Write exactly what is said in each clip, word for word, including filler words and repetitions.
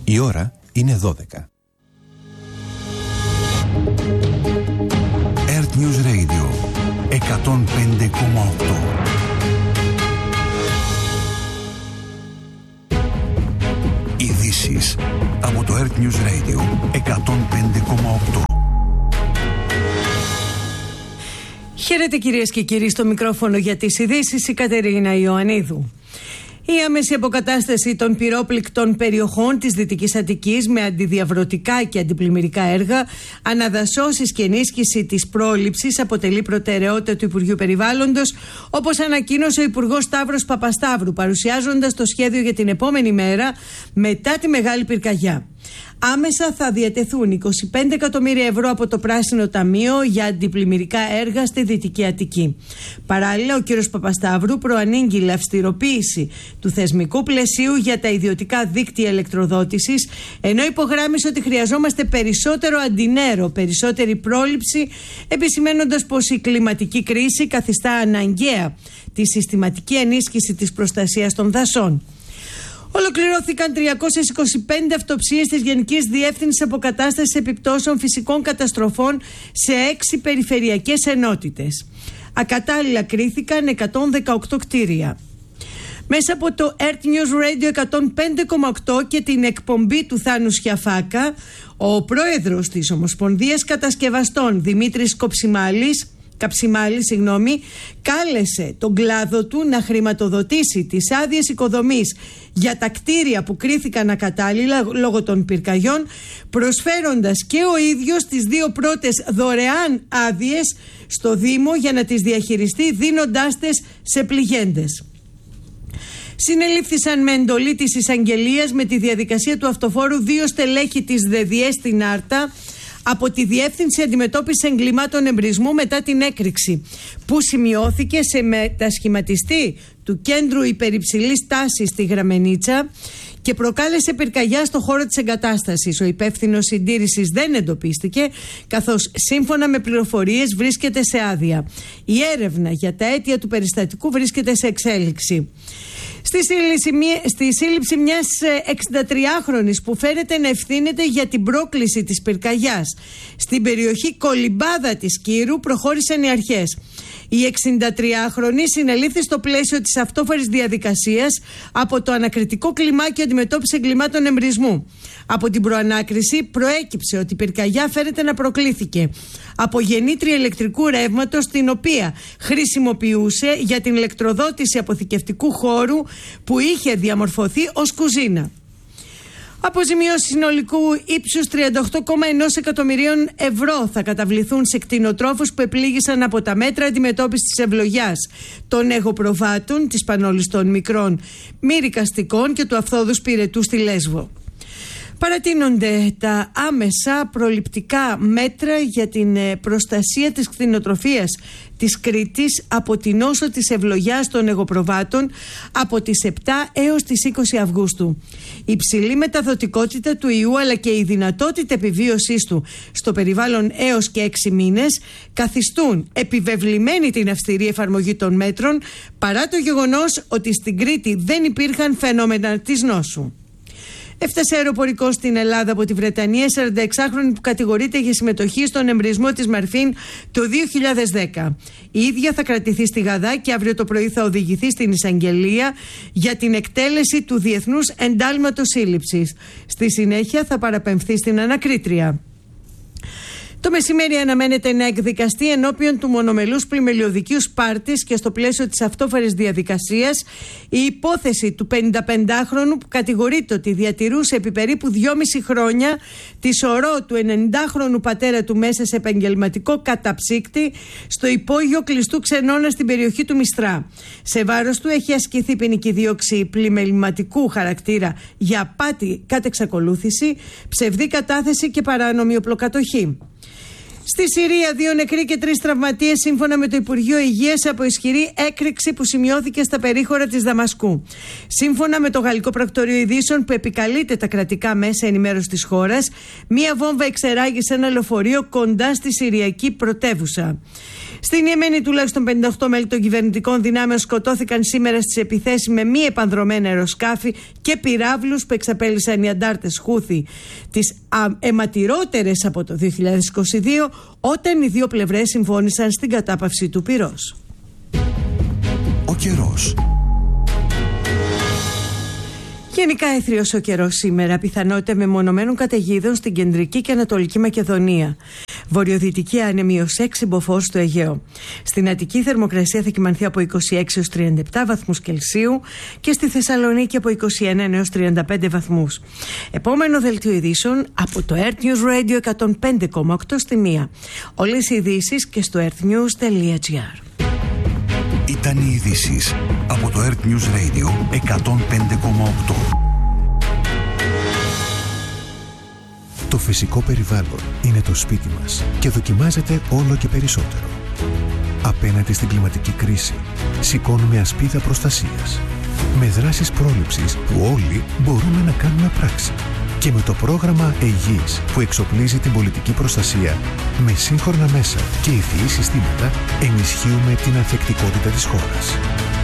Η ώρα είναι δώδεκα. Earth News Radio εκατόν πέντε κόμμα οκτώ. Ειδήσεις από το Earth News Radio εκατόν πέντε κόμμα οκτώ. Χαίρετε κυρίες και κύριοι, στο μικρόφωνο για τις ειδήσεις η Κατερίνα Ιωαννίδου. Η άμεση αποκατάσταση των πυρόπληκτων περιοχών της Δυτικής Αττικής με αντιδιαβρωτικά και αντιπλημμυρικά έργα, αναδασώσεις και ενίσχυση της πρόληψης αποτελεί προτεραιότητα του Υπουργείου Περιβάλλοντος, όπως ανακοίνωσε ο Υπουργός Σταύρος Παπασταύρου, παρουσιάζοντας το σχέδιο για την επόμενη μέρα μετά τη Μεγάλη Πυρκαγιά. Άμεσα θα διατεθούν είκοσι πέντε εκατομμύρια ευρώ από το Πράσινο Ταμείο για αντιπλημμυρικά έργα στη Δυτική Αττική. Παράλληλα, ο κ. Παπασταύρου προανήγγειλε αυστηροποίηση του θεσμικού πλαισίου για τα ιδιωτικά δίκτυα ηλεκτροδότησης, ενώ υπογράμμισε ότι χρειαζόμαστε περισσότερο αντινέρο, περισσότερη πρόληψη, επισημαίνοντας πως η κλιματική κρίση καθιστά αναγκαία τη συστηματική ενίσχυση της προστασίας των δασών. Ολοκληρώθηκαν τριακόσιες είκοσι πέντε αυτοψίες της Γενικής Διεύθυνσης Αποκατάστασης Επιπτώσεων Φυσικών Καταστροφών σε έξι περιφερειακές ενότητες. Ακατάλληλα κρίθηκαν εκατόν δεκαοκτώ κτίρια. Μέσα από το Earth News Radio εκατόν πέντε κόμμα οκτώ και την εκπομπή του Θάνου Σιαφάκα, ο πρόεδρος της Ομοσπονδίας Κατασκευαστών Δημήτρης Κοψιμάλης Καψιμάλη, συγγνώμη, κάλεσε τον κλάδο του να χρηματοδοτήσει τις άδειες οικοδομής για τα κτίρια που κρίθηκαν ακατάλληλα λόγω των πυρκαγιών, προσφέροντας και ο ίδιος τις δύο πρώτες δωρεάν άδειες στο Δήμο για να τις διαχειριστεί, δίνοντάς τες σε πληγέντες. Συνελήφθησαν με εντολή της εισαγγελίας με τη διαδικασία του αυτοφόρου δύο στελέχη της ΔΕΔΙΕ στην Άρτα από τη Διεύθυνση Αντιμετώπισης Εγκλημάτων Εμπρισμού μετά την έκρηξη που σημειώθηκε σε μετασχηματιστή του Κέντρου Υπερυψηλής Τάσης στη Γραμμενίτσα και προκάλεσε πυρκαγιά στο χώρο της εγκατάστασης. Ο υπεύθυνος συντήρησης δεν εντοπίστηκε, καθώς σύμφωνα με πληροφορίες βρίσκεται σε άδεια. Η έρευνα για τα αίτια του περιστατικού βρίσκεται σε εξέλιξη. Στη σύλληψη, στη σύλληψη μιας εξηντατριάχρονης που φαίνεται να ευθύνεται για την πρόκληση της πυρκαγιάς στην περιοχή Κολυμπάδα της Κύρου προχώρησαν οι αρχές. Η εξηντατριάχρονη συνελήφθη στο πλαίσιο της αυτόφορης διαδικασίας από το Ανακριτικό Κλιμάκιο Αντιμετώπισης Εγκλημάτων Εμπρισμού. Από την προανάκριση προέκυψε ότι η πυρκαγιά φαίνεται να προκλήθηκε από γεννήτρια ηλεκτρικού ρεύματος, την οποία χρησιμοποιούσε για την ηλεκτροδότηση αποθηκευτικού χώρου που είχε διαμορφωθεί ως κουζίνα. Αποζημιώσεις συνολικού ύψους τριάντα οκτώ κόμμα ένα εκατομμυρίων ευρώ θα καταβληθούν σε κτηνοτρόφους που επλήγησαν από τα μέτρα αντιμετώπισης της ευλογιάς των αιγοπροβάτων, της Πανόλης των Μικρών Μυρικαστικών και του Αυθόδους Πυρετού στη Λέσβο. Παρατείνονται τα άμεσα προληπτικά μέτρα για την προστασία της κτηνοτροφίας της Κρήτης από την νόσο της ευλογιάς των αιγοπροβάτων από τις επτά έως τις είκοσι Αυγούστου. Η υψηλή μεταδοτικότητα του ιού αλλά και η δυνατότητα επιβίωσής του στο περιβάλλον έως και έξι μήνες καθιστούν επιβεβλημένη την αυστηρή εφαρμογή των μέτρων, παρά το γεγονός ότι στην Κρήτη δεν υπήρχαν φαινόμενα της νόσου. Έφτασε αεροπορικό στην Ελλάδα από τη Βρετανία σαρανταεξάχρονη που κατηγορείται για συμμετοχή στον εμπρισμό της Μαρφίν το δύο χιλιάδες δέκα. Η ίδια θα κρατηθεί στη Γαδά και αύριο το πρωί θα οδηγηθεί στην εισαγγελία για την εκτέλεση του διεθνούς εντάλματος σύλληψης. Στη συνέχεια θα παραπεμφθεί στην ανακρίτρια. Το μεσημέρι αναμένεται να εκδικαστεί ενώπιον του μονομελούς πλημελιωδικίου Σπάρτης και στο πλαίσιο της αυτόφορης διαδικασίας η υπόθεση του πενηνταπεντάχρονου που κατηγορείται ότι διατηρούσε επί περίπου δυόμιση χρόνια τη σωρό του ενενηντάχρονου πατέρα του μέσα σε επαγγελματικό καταψύκτη στο υπόγειο κλειστού ξενώνα στην περιοχή του Μιστρά. Σε βάρος του έχει ασκηθεί ποινική δίωξη πλημεληματικού χαρακτήρα για απάτη κατ' εξακολούθηση, ψευδή κατάθεση και παράνομη οπλοκατοχή. Στη Συρία, δύο νεκροί και τρεις τραυματίες σύμφωνα με το Υπουργείο Υγείας από ισχυρή έκρηξη που σημειώθηκε στα περίχωρα της Δαμασκού. Σύμφωνα με το Γαλλικό Πρακτορείο Ειδήσεων που επικαλείται τα κρατικά μέσα ενημέρωσης της χώρας, μία βόμβα εξεράγει σε ένα λεωφορείο κοντά στη Συριακή πρωτεύουσα. Στην Ιεμένη, τουλάχιστον πενήντα οκτώ μέλη των κυβερνητικών δυνάμεων σκοτώθηκαν σήμερα στις επιθέσεις με μη επανδρομένα αεροσκάφη και πυράβλους που εξαπέλυσαν οι αντάρτες Χούθι, τις αιματηρότερες από το δύο χιλιάδες είκοσι δύο, όταν οι δύο πλευρές συμφώνησαν στην κατάπαυση του πυρός. Ο καιρός. Γενικά έθριος ο καιρός σήμερα, πιθανότητα μεμονωμένων καταιγίδων στην κεντρική και ανατολική Μακεδονία. Βορειοδυτική άνεμη ως έξι μποφόρ στο Αιγαίο. Στην Αττική θερμοκρασία θα κυμανθεί από είκοσι έξι έως τριάντα επτά βαθμούς Κελσίου και στη Θεσσαλονίκη από είκοσι ένα έως τριάντα πέντε βαθμούς. Επόμενο δελτίο ειδήσεων από το Earth News Radio εκατόν πέντε κόμμα οκτώ στη μία. Όλες οι ειδήσεις και στο earthnews τελεία gr. Ήταν οι ειδήσεις από το Earth News Radio εκατόν πέντε κόμμα οκτώ. Το φυσικό περιβάλλον είναι το σπίτι μας και δοκιμάζεται όλο και περισσότερο. Απέναντι στην κλιματική κρίση, σηκώνουμε ασπίδα προστασίας. Με δράσεις πρόληψης που όλοι μπορούμε να κάνουμε πράξη. Και με το πρόγραμμα Αιγής που εξοπλίζει την πολιτική προστασία με σύγχρονα μέσα και ευθυή συστήματα, ενισχύουμε την ανθεκτικότητα της χώρας.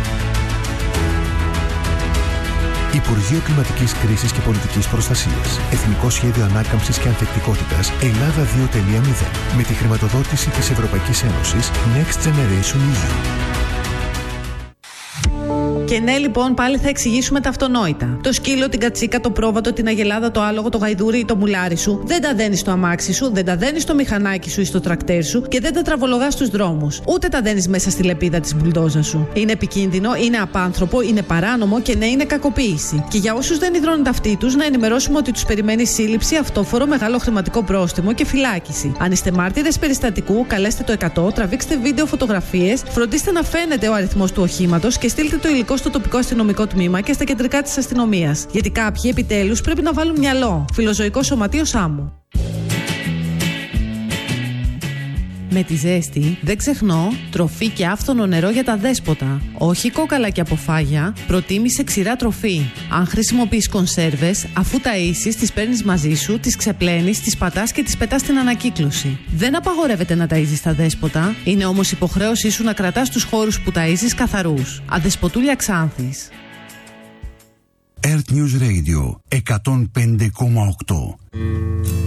Υπουργείο Κλιματικής Κρίσης και Πολιτικής Προστασίας. Εθνικό Σχέδιο Ανάκαμψης και Ανθεκτικότητας Ελλάδα δύο τελεία μηδέν. Με τη χρηματοδότηση της Ευρωπαϊκής Ένωσης Next Generation ι γιου. Και ναι, λοιπόν, πάλι θα εξηγήσουμε τα αυτονόητα. Το σκύλο, την κατσίκα, το πρόβατο, την αγελάδα, το άλογο, το γαϊδούρι ή το μουλάρι σου δεν τα δένεις στο αμάξι σου, δεν τα δένεις στο μηχανάκι σου ή στο τρακτέρ σου και δεν τα τραβολογάς στους δρόμους. Ούτε τα δένεις μέσα στη λεπίδα της μπουλντόζα σου. Είναι επικίνδυνο, είναι απάνθρωπο, είναι παράνομο και ναι, είναι κακοποίηση. Και για όσους δεν υδρώνουν ταυτί τους, να ενημερώσουμε ότι τους περιμένει σύλληψη, αυτόφορο, μεγάλο χρηματικό πρόστιμο και φυλάκιση. Αν είστε μάρτυρες περιστατικού, καλέστε το εκατό, τραβήξτε βίντεο, φωτογραφίες, φροντίστε να φαίνεται ο αριθμός του οχήματος και στείλτε το υλικό στο τοπικό αστυνομικό τμήμα και στα κεντρικά της αστυνομίας. Γιατί κάποιοι επιτέλους πρέπει να βάλουν μυαλό. Φιλοζωικό Σωματείο Σάμου. Με τη ζέστη, δεν ξεχνώ, τροφή και άφθονο νερό για τα δέσποτα. Όχι κόκαλα και αποφάγια, προτίμησε ξηρά τροφή. Αν χρησιμοποιείς κονσέρβες, αφού ταΐσεις, τις παίρνεις μαζί σου, τις ξεπλένεις, τις πατάς και τις πετάς στην ανακύκλωση. Δεν απαγορεύεται να ταΐζεις τα δέσποτα, είναι όμως υποχρέωσή σου να κρατάς τους χώρους που ταΐζεις καθαρούς. Αδεσποτούλια Ξάνθης. Earth News Radio εκατόν πέντε κόμμα οκτώ.